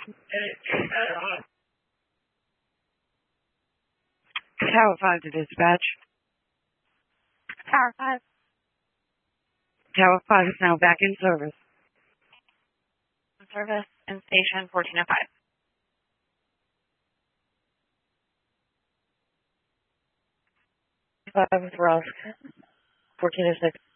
Tower 5 to dispatch. Tower 5. Tower 5 is now back in service. Service in station 1405. 5 is Ross. 1406.